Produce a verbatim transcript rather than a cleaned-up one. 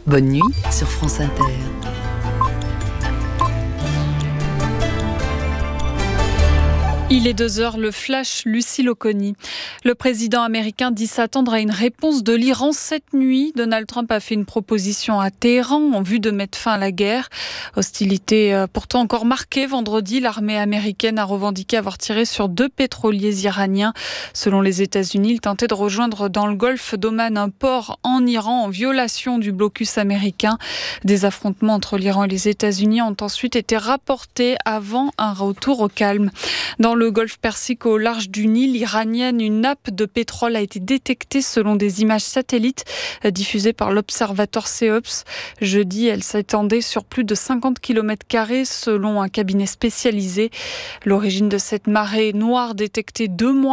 Bonne nuit sur France Inter. Il est deux heures, le flash, Lucille Oconi. Le président américain dit s'attendre à une réponse de l'Iran cette nuit. Donald Trump a fait une proposition à Téhéran en vue de mettre fin à la guerre. Hostilité pourtant encore marquée vendredi. L'armée américaine a revendiqué avoir tiré sur deux pétroliers iraniens. Selon les États-Unis, ils tentaient de rejoindre dans le golfe d'Oman un port en Iran en violation du blocus américain. Des affrontements entre l'Iran et les États-Unis ont ensuite été rapportés avant un retour au calme. Dans le golfe Persique, au large du Nil iranien, une nappe de pétrole a été détectée selon des images satellites diffusées par l'observatoire CEOPS. Jeudi, elle s'étendait sur plus de cinquante kilomètres carrés selon un cabinet spécialisé. L'origine de cette marée noire détectée deux mois